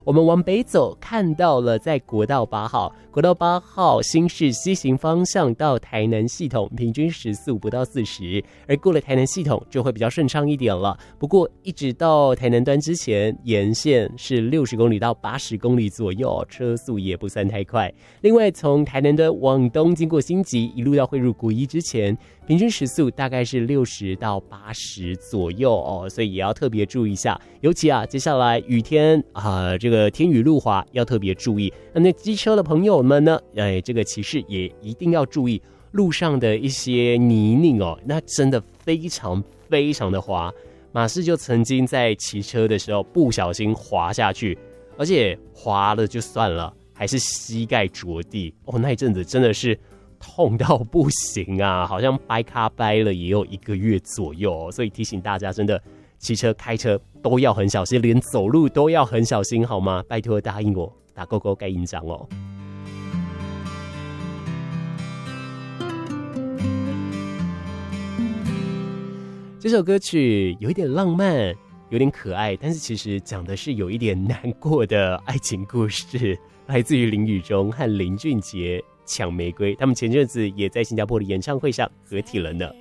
我们往北走，看到了在国道8号，国道8号新市西行方向到台南系统，平均时速不到40，而过了台南系统就会比较顺畅一点了。不过一直到台南端之前，沿线是60公里到80公里左右，车速也不算太快。另外，从台南端往东经过新集，一路要汇入古一之前，平均时速大概是60到80左右哦，所以也要特别注意一下。尤其接下来雨天这个天雨路滑要特别注意。那机车的朋友们呢，这个骑士也一定要注意路上的一些泥泞哦，那真的非常非常的滑。马氏就曾经在骑车的时候不小心滑下去，而且滑了就算了，还是膝盖着地哦，那一阵子真的是痛到不行啊，好像掰咖掰了也有1个月左右哦，所以提醒大家，真的骑车开车都要很小心，连走路都要很小心好吗？拜托答应我，打勾勾盖印章哦。这首歌曲有一点浪漫，有点可爱，但是其实讲的是有一点难过的爱情故事，来自于林宇中和林俊杰抢玫瑰，他们前阵子也在新加坡的演唱会上合体了呢。